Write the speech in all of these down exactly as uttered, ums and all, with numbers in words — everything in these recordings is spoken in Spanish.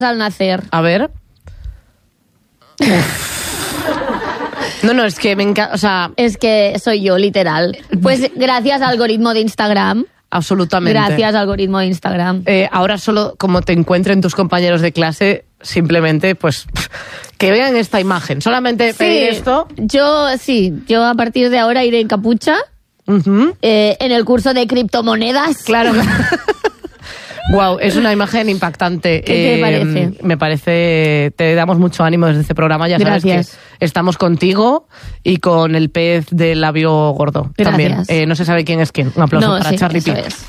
al nacer. A ver. No, no, es que me encanta, o sea... Es que soy yo, literal. Pues gracias al algoritmo de Instagram. Absolutamente. Gracias al algoritmo de Instagram. Eh, ahora solo como te encuentren tus compañeros de clase, simplemente, pues, que vean esta imagen. Solamente pedir Sí, esto. Yo, sí, yo a partir de ahora iré en capucha. Uh-huh. Eh, en el curso de criptomonedas. Claro. Wow, es una imagen impactante. ¿Qué te eh, parece? Me parece, te damos mucho ánimo desde este programa. Ya sabes Gracias. que estamos contigo y con el pez del labio gordo. Gracias. También. Eh, no se sabe quién es quién. Un aplauso No, para sí, Charlie eso Pic. es.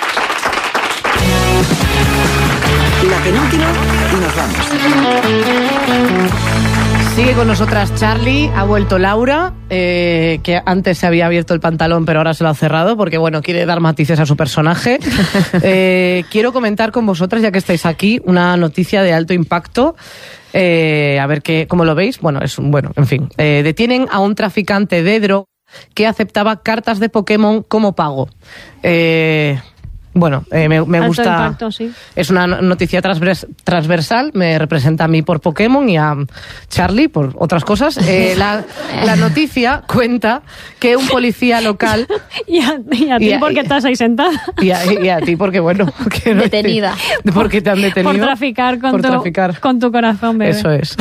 La penúltima y nos vamos. Sigue con nosotras Charlie, ha vuelto Laura, eh, que antes se había abierto el pantalón pero ahora se lo ha cerrado porque, bueno, quiere dar matices a su personaje. eh, quiero comentar con vosotras, ya que estáis aquí, una noticia de alto impacto. Eh, a ver qué, cómo lo veis. Bueno, es un, bueno, en fin. Eh, detienen a un traficante de droga que aceptaba cartas de Pokémon como pago. Eh... Bueno, eh, me, me Alto gusta. impacto, sí. Es una noticia transvers, transversal, me representa a mí por Pokémon y a Charlie por otras cosas. Eh, la, la noticia cuenta que un policía local... Y a, y a ti, y a, porque y, estás ahí sentada. Y a, y a ti, porque bueno... Porque no Detenida. Te, porque te han detenido. Por traficar con, por tu, traficar. con tu corazón, bebé. Eso es.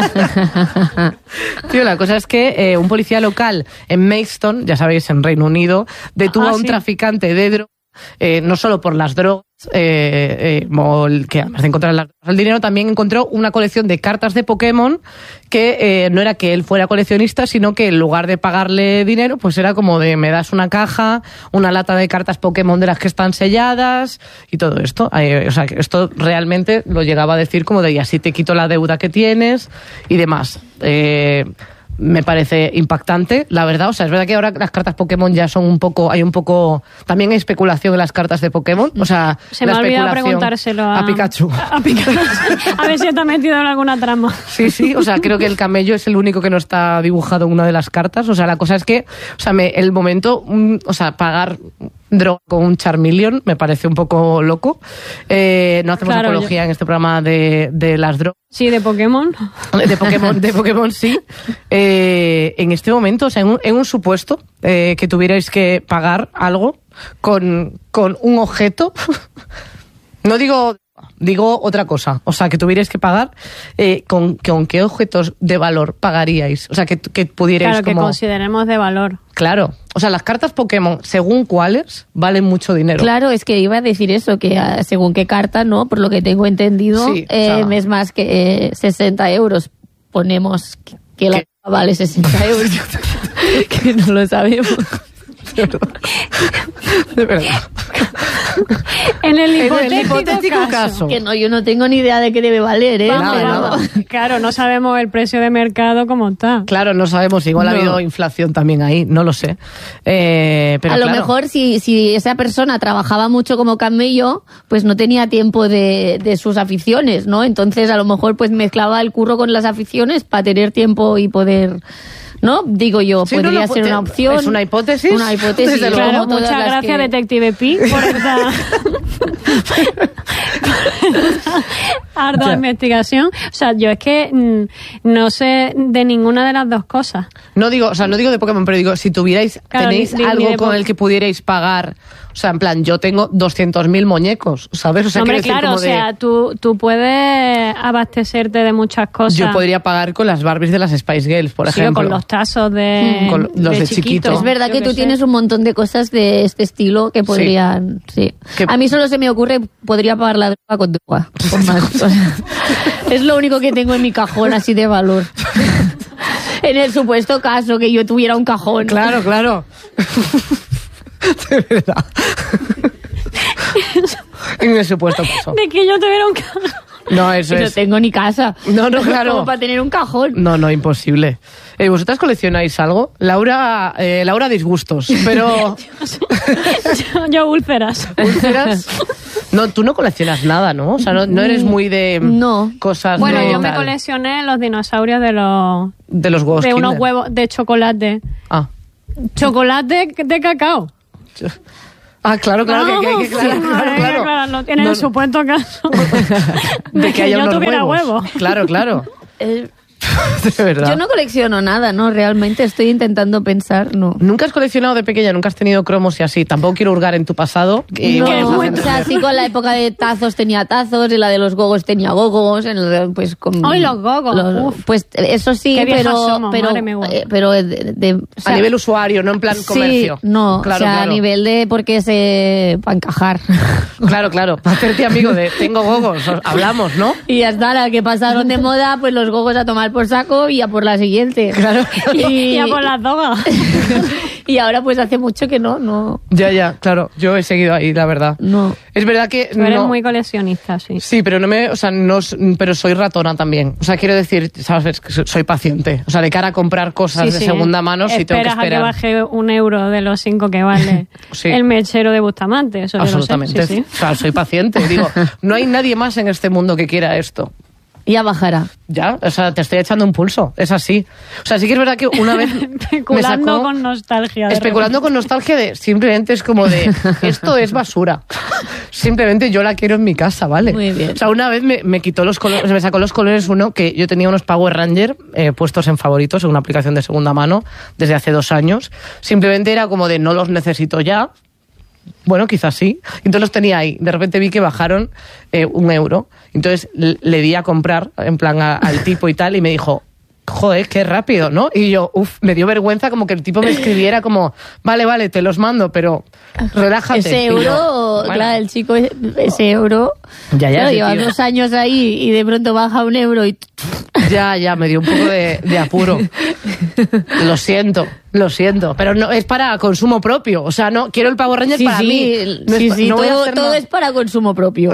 Tío, la cosa es que eh, un policía local en Maidstone, ya sabéis, en Reino Unido, detuvo ah, a un sí. traficante de drogas. Eh, no solo por las drogas, eh, eh, que además de encontrar las drogas, el dinero, también encontró una colección de cartas de Pokémon que eh, no era que él fuera coleccionista, sino que en lugar de pagarle dinero, pues era como de me das una caja, una lata de cartas Pokémon de las que están selladas y todo esto. Eh, o sea, que esto realmente lo llegaba a decir como de y así te quito la deuda que tienes y demás. Eh... Me parece impactante, la verdad. O sea, es verdad que ahora las cartas Pokémon ya son un poco... Hay un poco... También hay especulación en las cartas de Pokémon. O sea, Se la me ha olvidado especulación preguntárselo a... a Pikachu. A, a Pikachu. A ver si está metido en alguna trama. Sí, sí. O sea, creo que el camello es el único que no está dibujado en una de las cartas. O sea, la cosa es que... O sea, me, el momento... Un, o sea, pagar... droga con un Charmeleon me parece un poco loco. Eh, no hacemos Claro, apología yo... en este programa de, de las drogas. Sí, de Pokémon. De Pokémon, de Pokémon sí. Eh, en este momento, o sea, en un, en un supuesto eh, que tuvierais que pagar algo con, con un objeto, no digo... Digo otra cosa, o sea, que tuvierais que pagar, eh, ¿con, ¿con qué objetos de valor pagaríais? O sea, que, que pudierais Claro, que como... consideremos de valor. Claro, o sea, las cartas Pokémon, según cuáles, valen mucho dinero. Claro, es que iba a decir eso, que uh, según qué carta, ¿no? Por lo que tengo entendido, Sí, eh, o sea... es más que eh, sesenta euros. Ponemos que, que la ¿Qué? vale sesenta euros. Que no lo sabemos. De verdad. De verdad. En el En hipotético, el hipotético caso. caso. Que no, yo no tengo ni idea de qué debe valer, ¿eh? Vamos, Nada, vamos. nada. Claro, no sabemos el precio de mercado como está. Claro, no sabemos, igual No. ha habido inflación también ahí, no lo sé. Eh, pero a lo claro, mejor si, si esa persona trabajaba mucho como camello, pues no tenía tiempo de, de sus aficiones, ¿no? Entonces a lo mejor pues mezclaba el curro con las aficiones para tener tiempo y poder... ¿No? Digo yo, Sí, podría no, no, ser te- una opción. es una hipótesis, Una hipótesis. desde como luego. Claro, todas muchas las gracias, que- Detective Pi, por esta ardua Ya. investigación. O sea, yo es que mm, no sé de ninguna de las dos cosas. no digo, o sea, no digo de Pokémon, pero digo, si tuvierais, Claro, tenéis ni- ni algo de con po- el que pudierais pagar, o sea, en plan, yo tengo doscientos mil muñecos, ¿sabes? O sea, Hombre, quiero decir, claro, como o de- sea, tú, tú puedes abastecerte de muchas cosas. yo podría pagar con las Barbies de las Spice Girls, por Sí, o ejemplo. con los tazos de, Mm. Con los de chiquito. Es verdad Yo que qué tú sé. tienes un montón de cosas de este estilo que podrían... Sí. Que- A mí solo se me ocurre, podría pagar la droga con droga. Con más. O sea, es lo único que tengo en mi cajón así de valor. En el supuesto caso que yo tuviera un cajón. Claro, claro. De verdad. En el supuesto caso. De que yo tuviera un cajón. No, eso No es. tengo ni casa. No, no, claro. Como para tener un cajón. No, no, imposible. Eh, ¿Vosotras coleccionáis algo? Laura, eh, Laura disgustos, pero... yo, yo úlceras. ¿Úlceras? No, tú no coleccionas nada, ¿no? O sea, no, no eres muy de No. cosas Bueno, de yo me tal, coleccioné los dinosaurios de los de los huevos de unos Kinder. huevos de chocolate. Ah. Chocolate de cacao. Ah, claro, claro, que, que, que- claro, Vamos, claro, venga, claro. para lo, en No, el supuesto caso de, de que haya yo unos tuviera huevos. huevos. Claro, claro. Eh, De verdad. yo no colecciono nada, ¿no? Realmente estoy intentando pensar, no. ¿Nunca has coleccionado de pequeña? ¿Nunca has tenido cromos y así? Tampoco quiero hurgar en tu pasado. Y No, Qué vamos a bueno. o sea, entender. sí, con la época de tazos tenía tazos, en la de los gogos tenía gogos, en el de, pues con... Ay, los gogos, los- uf. Pues eso sí, Qué viejas pero... somos, pero, madre mía. eh, pero de, de- o sea, A nivel usuario, no en plan comercio. Sí, no, Claro, o sea, claro. a nivel de porque se... para encajar. Claro, claro. Para hacerte amigo de tengo gogos, hablamos, ¿no? Y ya está, la que pasaron de moda, pues los gogos a tomar por saco y a por la siguiente. Claro. Y, Y a por las drogas. y ahora pues hace mucho que no, no, Ya, ya, claro. Yo he seguido ahí, la verdad. no. Es verdad que Tú eres no- muy coleccionista, sí. Sí, pero no me, o sea, no, s- pero soy ratona también. O sea, quiero decir, sabes, que soy paciente. O sea, de cara a comprar cosas Sí, de sí. segunda mano, sí tengo que Esperas a que esperar. baje un euro de los cinco que vale Sí. el mechero de Bustamante. Eso yo lo sé, Absolutamente. sí, sí. O sea, soy paciente. Digo, no hay nadie más en este mundo que quiera esto. Ya bajará. Ya, o sea, te estoy echando un pulso. Es así. O sea, sí que es verdad que una vez me Especulando sacó... con nostalgia. de Especulando con nostalgia de simplemente es como de esto es basura. Simplemente yo la quiero en mi casa, ¿vale? Muy bien. O sea, una vez me, me quitó los colores, me sacó los colores uno que yo tenía unos Power Ranger eh, puestos en favoritos en una aplicación de segunda mano desde hace dos años. Simplemente era como de no los necesito ya. Bueno, quizás sí. Entonces los tenía ahí. De repente vi que bajaron eh, un euro. Entonces le, le di a comprar, en plan a- al tipo y tal, y me dijo, joder, qué rápido, ¿no? Y yo, uff, me dio vergüenza como que el tipo me escribiera como, vale, vale, te los mando, pero relájate. Ese Y euro, yo, bueno, claro, el chico, ese euro, Ya, ya, claro, ese lleva tío. dos años ahí y de pronto baja un euro y... Ya, ya, me dio un poco de, de apuro. Lo siento, lo siento. Pero no es para consumo propio. O sea, no, quiero el Power Ranger Sí, para sí, mí. el- No es sí, pa- sí, no voy a todo, hacer todo nada. es para consumo propio.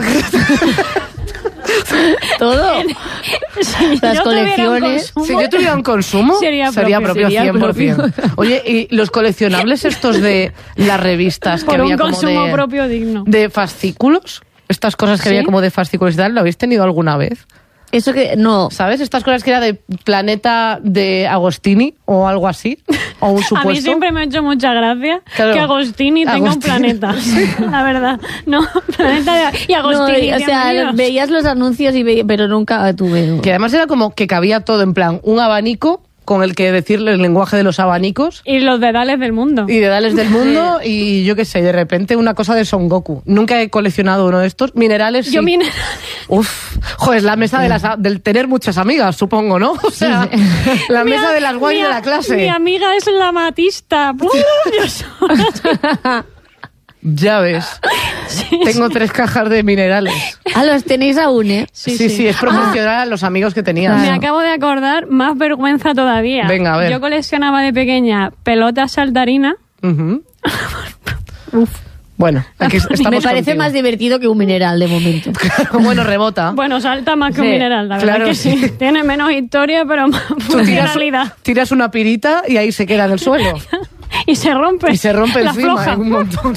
Todo. Si Las yo tuviera un colecciones. consumo, Si yo tuviera un consumo, Sería sería propio. propio, Sería cien por ciento. Oye, ¿y los coleccionables estos de las revistas que por había un como consumo de, propio digno. de fascículos? Estas cosas que ¿Sí? había como de fascículos y tal, ¿lo habéis tenido alguna vez? Eso que, no. ¿Sabes? Estas cosas que era de Planeta de Agostini o algo así. O un A supuesto. mí siempre me ha hecho mucha gracia Claro. que Agostini tenga un Agostini. planeta. La verdad. No, planeta de... Y No, Agostini, o sea, bienvenidos. veías los anuncios y veía, pero nunca tuve. Que además era como que cabía todo en plan un abanico con el que decirle el lenguaje de los abanicos Y los dedales del mundo. y dedales del mundo y yo qué sé, de repente una cosa de Son Goku. Nunca he coleccionado uno de estos. Minerales sí. Yo mira, Uf, joder, la mesa de las, del tener muchas amigas, supongo, ¿no? O sea, la mi mesa a- de las guays mi de a- la clase. Mi amiga es la matista. ¡Uh! Yo sola. Ya ves. Sí, Tengo tres cajas de minerales. Ah, los tenéis aún, ¿eh? Sí, sí, es promocionar a los amigos que tenías. Me acabo de acordar, más vergüenza todavía. Venga, a ver. Yo coleccionaba de pequeña pelotas saltarinas. Ujú. Bueno, aquí estamos Me parece contigo. más divertido que un mineral de momento. Bueno, rebota. Bueno, salta más que un Sí, mineral, la verdad claro, que sí. sí. Tiene menos historia, pero más Tú tiras, funcionalidad. tiras una pirita y ahí se queda en el suelo. Y se rompe. Y se rompe la encima floja. ¿eh? un montón.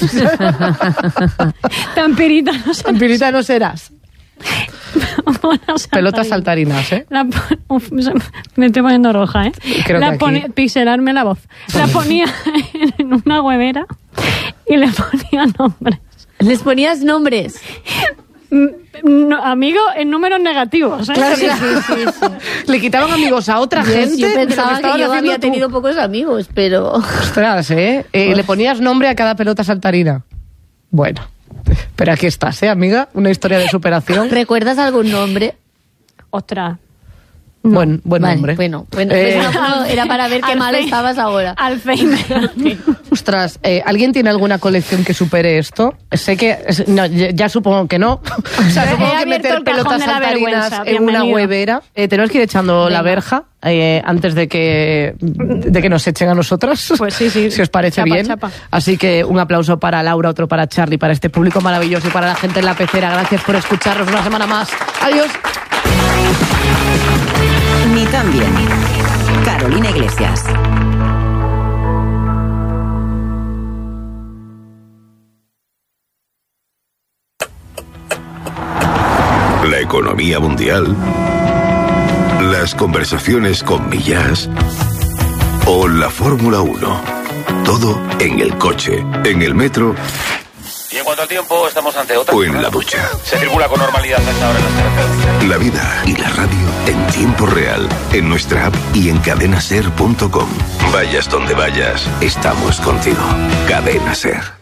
Tan pirita, no sé. Pirita no serás. Buenas Pelotas saltarinas. saltarinas, ¿eh? La pon- Uf, se- me estoy poniendo roja, ¿eh? Creo la que aquí- pone- pixelarme la voz. La ponía en una huevera y le ponía nombres. Les ponías nombres. Mm, no, amigo, en números negativos. ¿eh? Claro, Sí, claro. sí, sí, sí. Le quitaban amigos a otra Yo, gente. yo de lo pensaba que, estabas yo haciendo había tú. tenido pocos amigos, pero... Ostras, ¿eh? Eh, Le ponías nombre a cada pelota saltarina. Bueno, pero aquí estás, ¿eh, amiga? Una historia de superación. ¿Recuerdas algún nombre? Ostras. Buen, buen Vale, nombre. bueno, bueno, Eh, pues no, no, era para ver qué mal Alfei- estabas ahora. Alzheimer. Ostras, eh, ¿alguien tiene alguna colección que supere esto? Sé que... es- no, ya, ya supongo que no. O sea, He supongo que abierto meter el cajón pelotas de la saltarinas vergüenza. en una Bienvenido. huevera. Eh, tenemos que ir echando la Venga. verja eh, antes de que, de que nos echen a nosotras. Pues sí, sí. Si os parece Chapa, bien. chapa. Así que un aplauso para Laura, otro para Charlie, para este público maravilloso y para la gente en la pecera. Gracias por escucharnos una semana más. Adiós. Ni tan bien. Carolina Iglesias. La economía mundial, las conversaciones con Millás o la Fórmula uno. Todo en el coche, en el metro cuanto al tiempo, estamos ante otra. O en la ducha. Se circula con normalidad a esta hora en las carreteras. La vida y la radio en tiempo real, en nuestra app y en cadena ser punto com. Vayas donde vayas, estamos contigo. Cadena Ser.